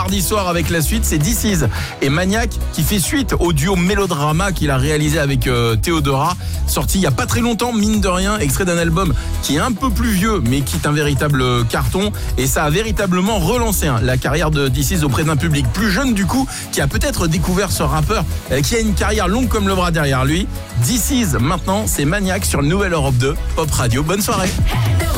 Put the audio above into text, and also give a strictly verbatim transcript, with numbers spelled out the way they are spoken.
mardi soir avec la suite, c'est This Is et Maniac qui fait suite au duo Mélodrama qu'il a réalisé avec euh, Théodora, sorti il y a pas très longtemps, mine de rien, extrait d'un album qui est un peu plus vieux mais qui est un véritable carton, et ça a véritablement relancé hein, la carrière de This Is auprès d'un public plus jeune du coup, qui a peut-être découvert ce rappeur euh, qui a une carrière longue comme le bras derrière lui. This Is maintenant, c'est Maniac sur Nouvelle Europe deux Pop Radio. Bonne soirée.